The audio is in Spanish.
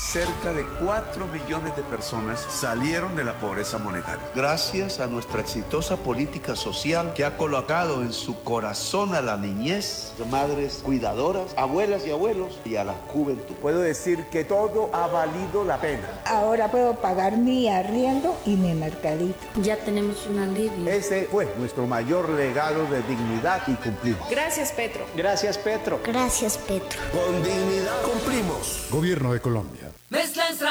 cerca de 4 millones de personas salieron de la pobreza monetaria. Gracias a nuestra exitosa política social que ha colocado en su corazón a la niñez, madres cuidadoras, abuelas y abuelos y a la juventud. Puedo decir que todo ha valido la pena. Ahora puedo pagar mi arriendo y mi mercadito. Ya tenemos un alivio. Ese fue nuestro mayor legado de dignidad y cumplimos. Gracias, Petro. Gracias, Petro. Gracias, Petro. Con dignidad cumplimos. Gobierno de Colombia.